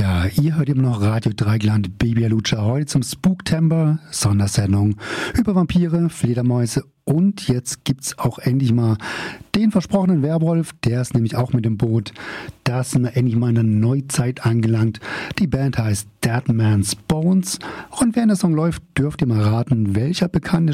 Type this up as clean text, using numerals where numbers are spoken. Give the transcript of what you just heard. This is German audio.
Ja, ihr hört immer noch Radio Dreigland Baby Lucha heute zum Spooktember Sondersendung über Vampire, Fledermäuse und jetzt gibt's auch endlich mal den versprochenen Werwolf, der ist nämlich auch mit dem Boot. Da sind wir endlich mal in der Neuzeit angelangt. Die Band heißt Dead Man's Bones und während der Song läuft, dürft ihr mal raten, welcher bekannte